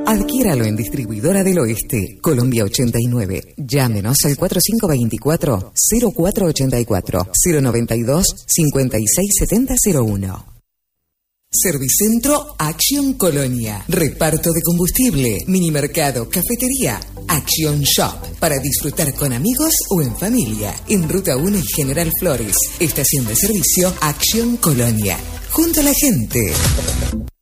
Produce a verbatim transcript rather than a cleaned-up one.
Adquiéralo en Distribuidora del Oeste, Colombia ochenta y nueve. Llámenos al cuatro cinco dos cuatro, cero cuatro ocho cuatro, cero noventa y dos, cincuenta y seis setenta cero uno. Servicentro Action Colonia. Reparto de combustible, minimercado, cafetería. Action Shop. Para disfrutar con amigos o en familia. En Ruta uno y General Flores. Estación de servicio Action Colonia. Junto a la gente.